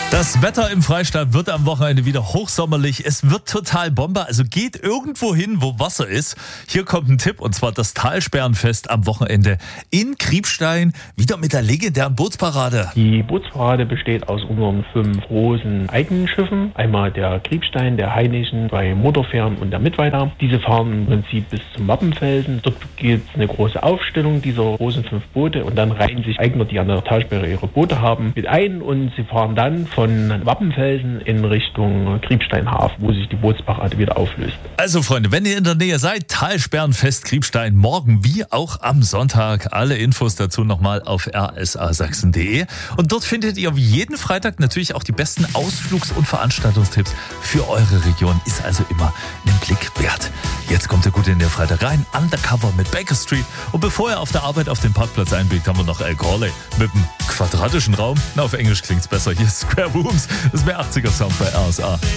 Das Wetter im Freistaat wird am Wochenende wieder hochsommerlich. Es wird total Bombe, also geht irgendwo hin, wo Wasser ist. Hier kommt ein Tipp, und zwar das Talsperrenfest am Wochenende in Kriebstein. Wieder mit der legendären Bootsparade. Die Bootsparade besteht aus unserem 5 großen Eigenschiffen. Einmal der Kriebstein, der Hainichen, 2 Motorfähren und der Mittweiter. Diese fahren im Prinzip bis zum Wappenfelsen. Dort gibt es eine große Aufstellung dieser großen 5 Boote und dann reihen sich Eigner, die an der Talsperre ihre Boote haben, mit ein und sie fahren dann von Wappenfelsen in Richtung Kriebsteinhafen, wo sich die Bootsparade wieder auflöst. Also Freunde, wenn ihr in der Nähe seid, Talsperrenfest Kriebstein, morgen wie auch am Sonntag. Alle Infos dazu nochmal auf rsasachsen.de. Und dort findet ihr wie jeden Freitag natürlich auch die besten Ausflugs- und Veranstaltungstipps für eure Region. Ist also immer einen Blick wert. Jetzt kommt ihr gut in den Freitag rein, Undercover mit Baker Street. Und bevor ihr auf der Arbeit auf den Parkplatz einbiegt, haben wir noch Al Corley mit dem quadratischen Raum. Na, auf Englisch klingt's besser. Hier ist Square Rooms, das ist mehr 80er Sound bei RSA.